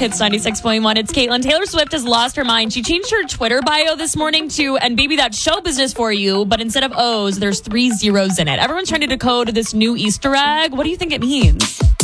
Hits 96.1. It's Caitlin. Taylor Swift has lost her mind. She changed her Twitter bio this morning to, and baby, that's show business for you, but instead of O's, there's 3 zeros in it. Everyone's trying to decode this new Easter egg. What do you think it means?